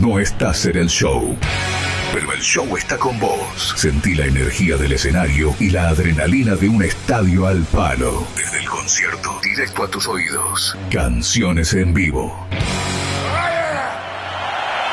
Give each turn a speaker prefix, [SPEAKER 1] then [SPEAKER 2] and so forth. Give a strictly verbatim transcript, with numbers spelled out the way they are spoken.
[SPEAKER 1] No estás en el show, pero el show está con vos. Sentí la energía del escenario y la adrenalina de un estadio al palo. Desde el concierto, directo a tus oídos. Canciones en vivo.